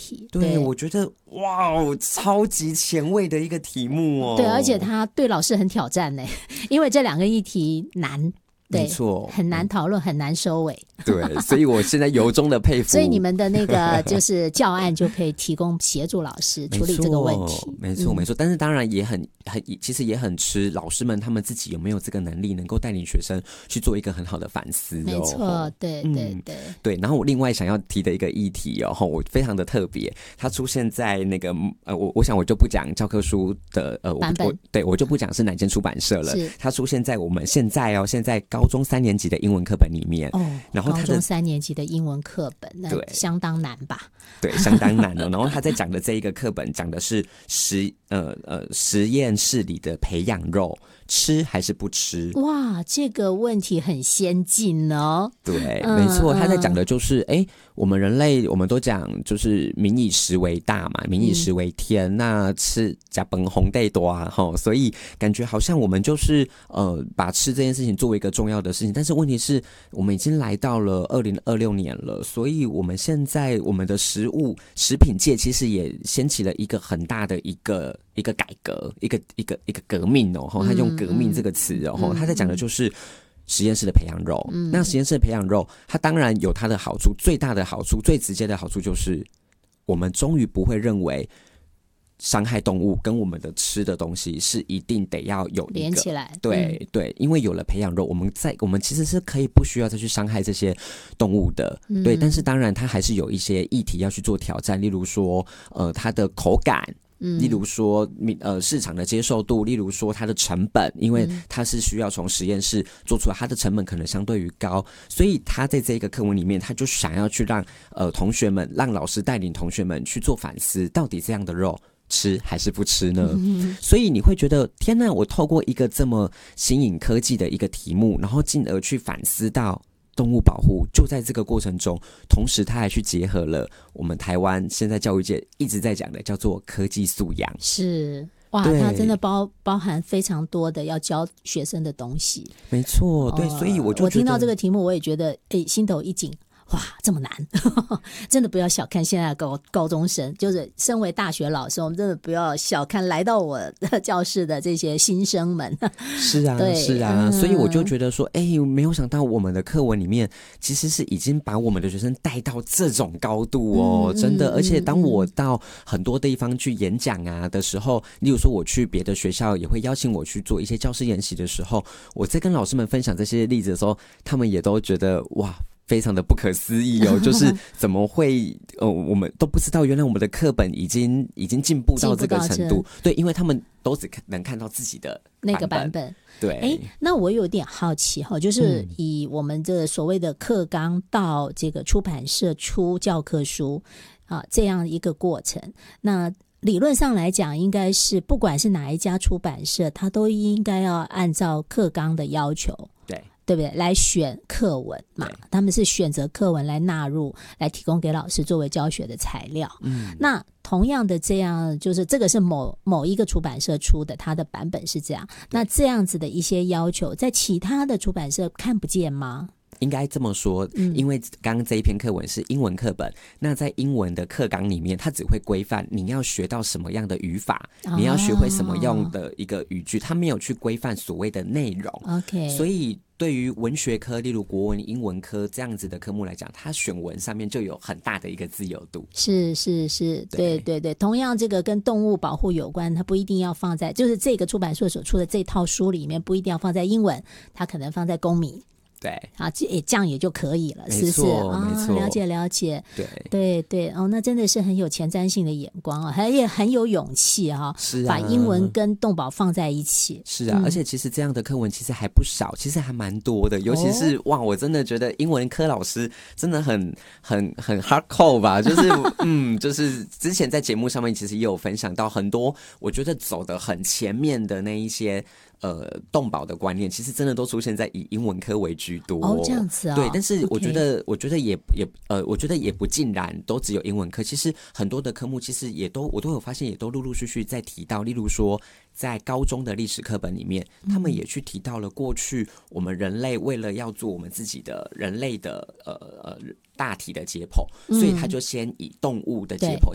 题。 对，我觉得哇，超级前卫的一个题目哦。 对，而且他对老师很挑战呢，因为这2个议题难。 没错， 很难讨论，很难收尾。 对，所以我现在由衷的佩服。 所以你们的那个就是教案就可以提供协助老师处理这个问题。 没错，没错。但是当然也其实也很吃老师们他们自己有没有这个能力，能够带领学生去做一个很好的反思。 没错，对对对对。然后我另外想要提的一个议题我非常的特别，它出现在那个我想我就不讲教科书的版本， 对，我就不讲是哪间出版社了。它出现在我们现在高中3年级的英文课本里面。然后高中3年级的英文课本，那相当难吧？ 对，相当难然后他在讲的这一个课本讲的是实验室里的培养肉，吃还是不吃？ 哇，这个问题很先进哦。 对，没错，他在讲的就是我们人类我们都讲就是民以食为大嘛，民以食为天，那吃吃饭皇帝大所以感觉好像我们就是把吃这件事情作为一个重要的事情，但是问题是我们已经来到了2026年了，所以我们现在我们的食品界其实也掀起了一个很大的一个改革，一个革命他用革命这个词他在讲的就是实验室的培养肉。那实验室的培养肉它当然有它的好处，最大的好处最直接的好处就是我们终于不会认为伤害动物跟我们的吃的东西是一定得要有一个连起来。 对对，因为有了培养肉，我们其实是可以不需要再去伤害这些动物的。对，但是当然它还是有一些议题要去做挑战，例如说它的口感，例如说市场的接受度，例如说它的成本，因为它是需要从实验室做出来，它的成本可能相对于高，所以他在这个课文里面他就想要去让同学们，让老师带领同学们去做反思，到底这样的肉吃还是不吃呢？所以你会觉得天哪，我透过一个这么新颖科技的一个题目，然后进而去反思到动物保护，就在这个过程中，同时他还去结合了我们台湾现在教育界一直在讲的叫做科技素养。 是哇，它真的包含非常多的要教学生的东西。 没错，对，所以我听到这个题目，我也觉得心头一紧。哇，这么难真的不要小看现在的高中生，就是身为大学老师，我们真的不要小看来到我的教室的这些新生们。 是啊，是啊，所以我就觉得说没有想到我们的课文里面其实是已经把我们的学生带到这种高度真的。而且当我到很多地方去演讲的时候，例如说我去别的学校也会邀请我去做一些教师研习的时候，我在跟老师们分享这些例子的时候，他们也都觉得哇，非常的不可思议就是怎么会我们都不知道原来我们的课本已经进步到这个程度。对，因为他们都只能看到自己的那个版本。 对， 那我有点好奇就是以我们这所谓的课纲到这个出版社出教科书这样一个过程，那理论上来讲应该是不管是哪一家出版社，它都应该要按照课纲的要求，对不对？来选课文嘛，他们是选择课文来纳入，来提供给老师作为教学的材料。那同样的这样，就是这个是某一个出版社出的，它的版本是这样。那这样子的一些要求，在其他的出版社看不见吗？ 应该这么说，因为刚刚这一篇课文是英文课本，那在英文的课纲里面，它只会规范你要学到什么样的语法，你要学会什么样的一个语句，它没有去规范所谓的内容。 OK， 所以对于文学科，例如国文、英文科这样子的科目来讲，它选文上面就有很大的一个自由度。 是，对对对。同样，这个跟动物保护有关，它不一定要放在，就是这个出版社所出的这套书里面，不一定要放在英文，它可能放在公民。对这样也就可以了，是不是？ 没错， 了解。对那真的是很有前瞻性的眼光也很有勇气是把英文跟动保放在一起。 是啊，而且其实这样的课文其实还不少，其实还蛮多的，尤其是哇，我真的觉得英文科老师真的很 hardcore 吧，就是就是之前在节目上面其实也有分享到很多，我觉得走得很前面的那一些动保的观念，其实真的都出现在以英文科为居多。 这样子对，但是我觉得也不尽然都只有英文科，其实很多的科目其实我都有发现，也都陆陆续续在提到，例如说在高中的历史课本里面，他们也去提到了过去我们人类为了要做我们自己的人类的大体的解剖，所以他就先以动物的解剖